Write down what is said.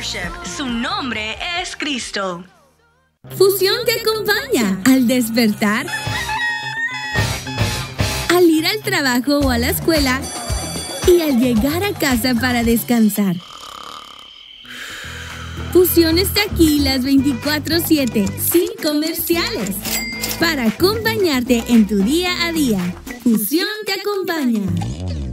Worship. Su nombre es Cristo. Fusión te acompaña al despertar, al ir al trabajo o a la escuela y al llegar a casa para descansar. Fusión está aquí las 24/7, sin comerciales, para acompañarte en tu día a día. Fusión te acompaña.